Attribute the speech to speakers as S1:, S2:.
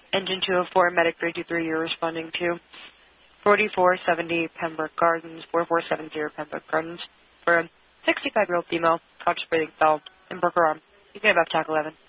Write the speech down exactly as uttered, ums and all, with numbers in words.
S1: Engine two oh four, Medic three two three, you're responding to forty-four seventy Pembroke Gardens, forty-four seventy Pembroke Gardens, for a sixty-five-year-old female, conscious breathing, fell, and broke her arm. You can have F TAC eleven.